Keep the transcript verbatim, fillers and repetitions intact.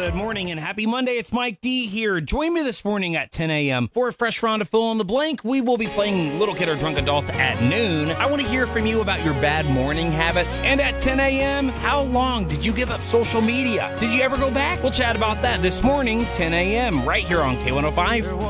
Good morning and happy Monday. It's Mike D here. Join me this morning at ten a.m. for a fresh round of Fill in the Blank. We will be playing Little Kid or Drunk Adult at noon. I want to hear from you about your bad morning habits. And at ten a.m., how long did you give up social media? Did you ever go back? We'll chat about that this morning, ten a.m., right here on K one oh five.